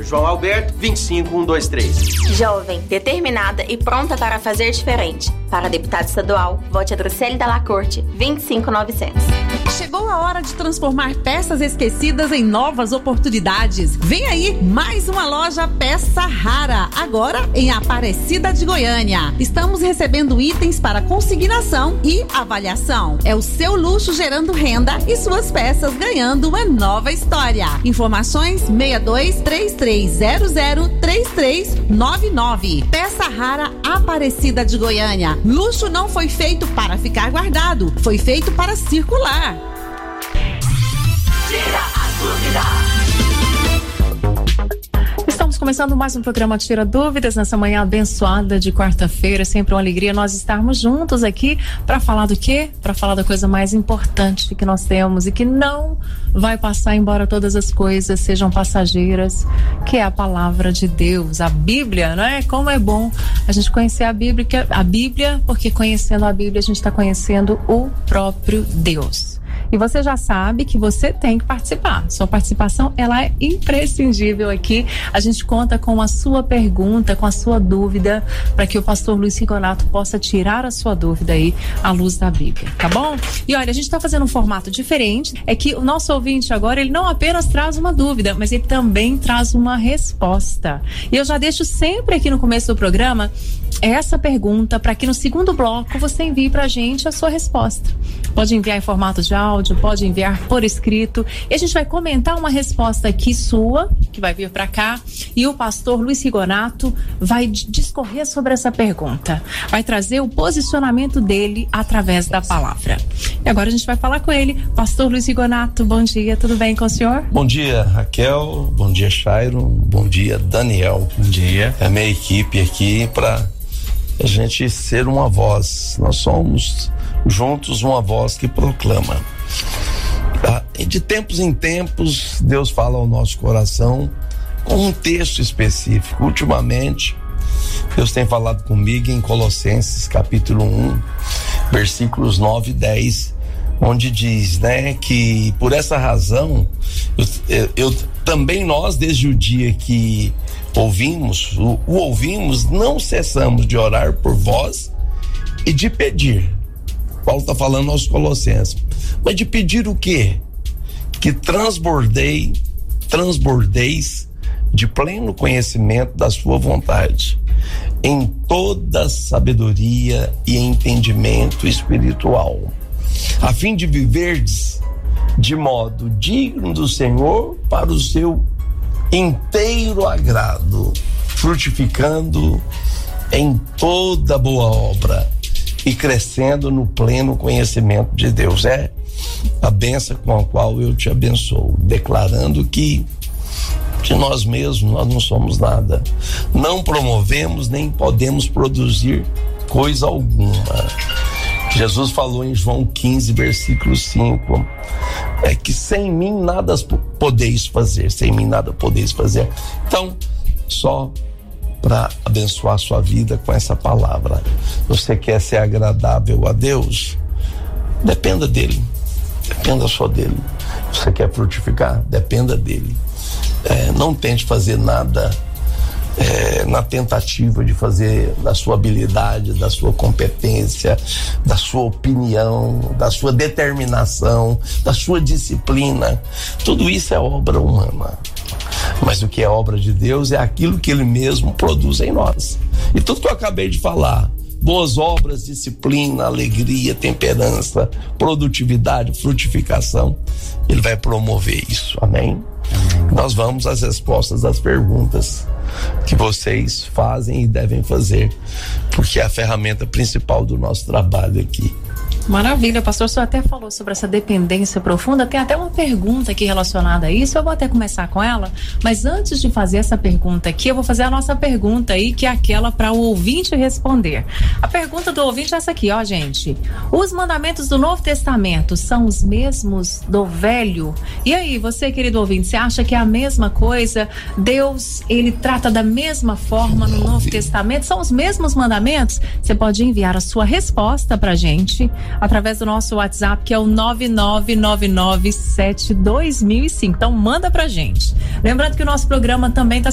João Alberto, 25123. Jovem, determinada e pronta para fazer diferente. Para deputado estadual, vote a Drucele Dalla Corte, 25900. Chegou a hora de transformar peças esquecidas em novas oportunidades. Vem aí mais uma loja Peça Rara, agora em Aparecida de Goiânia. Estamos recebendo itens para consignação e avaliação. É o seu luxo gerando renda e suas peças ganhando uma nova história. Informações 6233003399. Peça Rara, Aparecida de Goiânia. Luxo não foi feito para ficar guardado, foi feito para circular. Tira a dúvida. Estamos começando mais um programa Tira Dúvidas nessa manhã abençoada de quarta-feira. Sempre uma alegria nós estarmos juntos aqui para falar do quê? Para falar da coisa mais importante que nós temos e que não vai passar, embora todas as coisas sejam passageiras, que é a palavra de Deus, a Bíblia, não é? Como é bom a gente conhecer a Bíblia, porque conhecendo a Bíblia a gente está conhecendo o próprio Deus. E você já sabe que você tem que participar. Sua participação, ela é imprescindível aqui. A gente conta com a sua pergunta, com a sua dúvida, para que o pastor Luiz Rigonato possa tirar a sua dúvida aí à luz da Bíblia, tá bom? E olha, a gente está fazendo um formato diferente. É que o nosso ouvinte agora, ele não apenas traz uma dúvida, mas ele também traz uma resposta. E eu já deixo sempre aqui no começo do programa essa pergunta para que no segundo bloco você envie pra gente a sua resposta. Pode enviar em formato de áudio, pode enviar por escrito, e a gente vai comentar uma resposta aqui sua, que vai vir para cá, e o pastor Luiz Rigonato vai discorrer sobre essa pergunta, vai trazer o posicionamento dele através da palavra. E agora a gente vai falar com ele. Pastor Luiz Rigonato, bom dia, tudo bem com o senhor? Bom dia, Raquel, bom dia, Shairo, bom dia, Daniel. Bom dia. É a minha equipe aqui para a gente ser uma voz. Nós somos juntos uma voz que proclama. E de tempos em tempos, Deus fala ao nosso coração com um texto específico. Ultimamente, Deus tem falado comigo em Colossenses capítulo 1, versículos 9 e 10, onde diz, né, que por essa razão, eu também nós, desde o dia que ouvimos, não cessamos de orar por vós e de pedir. Paulo está falando aos Colossenses, mas de pedir o quê? Que transbordeis de pleno conhecimento da sua vontade, em toda sabedoria e entendimento espiritual, a fim de viverdes de modo digno do Senhor para o seu inteiro agrado, frutificando em toda boa obra e crescendo no pleno conhecimento de Deus. É a bênção com a qual eu te abençoo, declarando que de nós mesmos nós não somos nada, não promovemos nem podemos produzir coisa alguma. Jesus falou em João 15, versículo 5, é que sem mim nada podeis fazer, Então, só para abençoar a sua vida com essa palavra. Você quer ser agradável a Deus? Dependa dele, dependa só dele. Você quer frutificar? Dependa dele. Não tente fazer nada na tentativa de fazer da sua habilidade, da sua competência, da sua opinião, da sua determinação, da sua disciplina. Tudo isso é obra humana. Mas o que é obra de Deus é aquilo que Ele mesmo produz em nós. E tudo que eu acabei de falar, boas obras, disciplina, alegria, temperança, produtividade, frutificação, Ele vai promover isso. Amém? Nós vamos às respostas das perguntas que vocês fazem e devem fazer, porque é a ferramenta principal do nosso trabalho aqui. Maravilha, pastor, o senhor até falou sobre essa dependência profunda, tem até uma pergunta aqui relacionada a isso, eu vou até começar com ela, mas antes de fazer essa pergunta aqui, eu vou fazer a nossa pergunta aí, que é aquela para o ouvinte responder. A pergunta do ouvinte é essa aqui, ó, gente: os mandamentos do Novo Testamento são os mesmos do Velho? E aí, você, querido ouvinte, você acha que é a mesma coisa? Deus, ele trata da mesma forma no Novo Testamento? São os mesmos mandamentos? Você pode enviar a sua resposta pra gente através do nosso WhatsApp, que é o 9999722005. Então manda pra gente. Lembrando que o nosso programa também está